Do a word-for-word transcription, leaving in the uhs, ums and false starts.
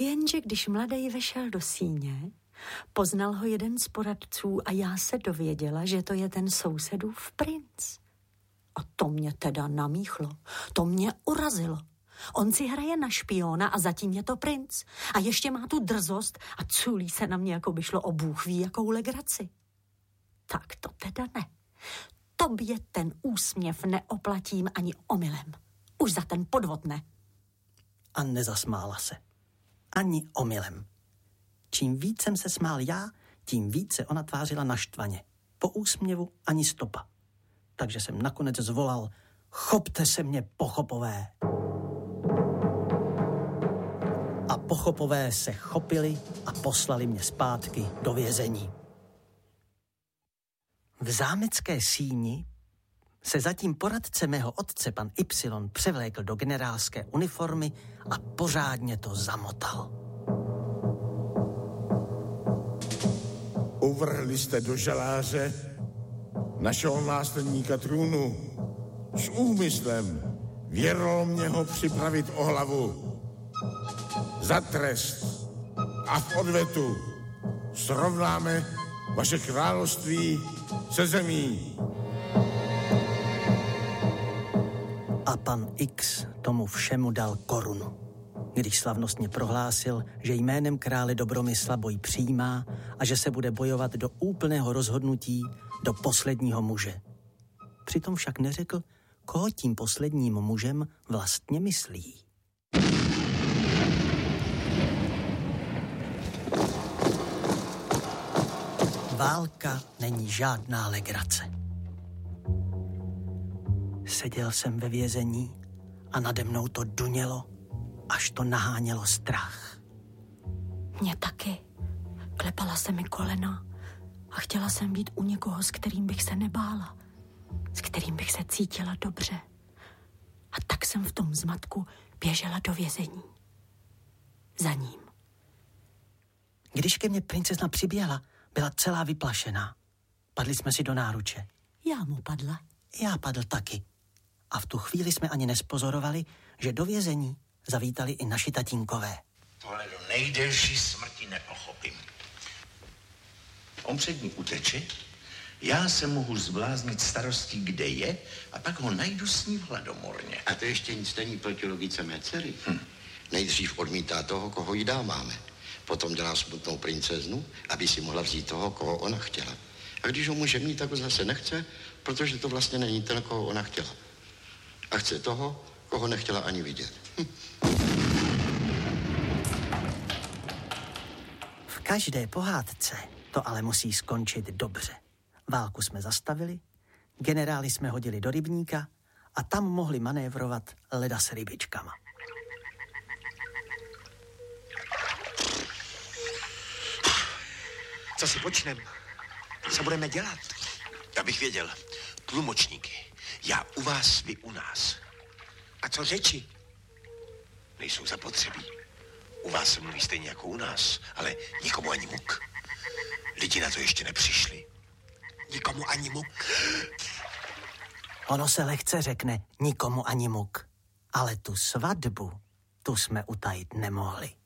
Jenže když mladej vešel do síně, poznal ho jeden z poradců a já se dověděla, že to je ten sousedův princ. A to mě teda namíchlo, to mě urazilo. On si hraje na špiona a zatím je to princ. A ještě má tu drzost a culí se na mě, jako by šlo o bůh ví jakou legraci. Tak to teda ne. Tobě ten úsměv neoplatím ani omylem. Už za ten podvod ne. A nezasmála se. Ani omylem. Čím víc jsem se smál já, tím víc se ona tvářila naštvaně. Po úsměvu ani stopa. Takže jsem nakonec zvolal: chopte se mě, pochopové. A pochopové se chopili a poslali mě zpátky do vězení. V zámecké síni se zatím poradce mého otce, pan Y, převlékl do generálské uniformy a pořádně to zamotal. Uvrhli jste do žaláře našeho následníka trůnu s úmyslem věrolomně ho připravit o hlavu. Za trest a v odvetu srovnáme vaše království se zemí. A pan X tomu všemu dal korunu, když slavnostně prohlásil, že jménem krále Dobromysla boj přijímá a že se bude bojovat do úplného rozhodnutí, do posledního muže. Přitom však neřekl, koho tím posledním mužem vlastně myslí. Válka není žádná legrace. Seděl jsem ve vězení a nade mnou to dunělo, až to nahánělo strach. Mně taky. Klepala se mi kolena a chtěla jsem být u někoho, s kterým bych se nebála, s kterým bych se cítila dobře. A tak jsem v tom zmatku běžela do vězení. Za ním. Když ke mně princezna přiběhla, byla celá vyplašená. Padli jsme si do náruče. Já mu padla. Já padl taky. A v tu chvíli jsme ani nespozorovali, že do vězení zavítali i naši tatínkové. Tohle do nejdelší smrti nepochopím. On před ní uteče, já se mohu zbláznit starostí, kde je, a pak ho najdu s ní v hladomorně. A to ještě nic není proti logice mé dcery. Hm. Nejdřív odmítá toho, koho jí dáváme. Potom dělá smutnou princeznu, aby si mohla vzít toho, koho ona chtěla. A když ho může mít, tak ho zase nechce, protože to vlastně není ten, koho ona chtěla. A chce toho, koho nechtěla ani vidět. Hm. V každé pohádce to ale musí skončit dobře. Válku jsme zastavili, generály jsme hodili do rybníka a tam mohli manévrovat leda s rybičkama. Co si počnem? Co budeme dělat? Abych věděl, tlumočníky, já u vás, vy u nás. A co řeči? Nejsou zapotřebí. U vás se mluví stejně jako u nás, ale nikomu ani muk. Lidi na to ještě nepřišli. Nikomu ani muk. Ono se lehce řekne nikomu ani muk. Ale tu svatbu, tu jsme utajit nemohli.